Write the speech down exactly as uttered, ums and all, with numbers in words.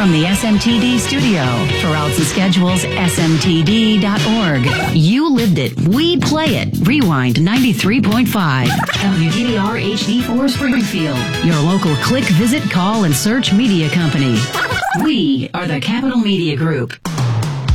from the S M T D studio. For routes and schedules, S M T D dot org. You lived it. We play it. Rewind ninety-three point five. W G B R H D four Springfield. Your local click, visit, call, and search media company. We are the Capital Media Group.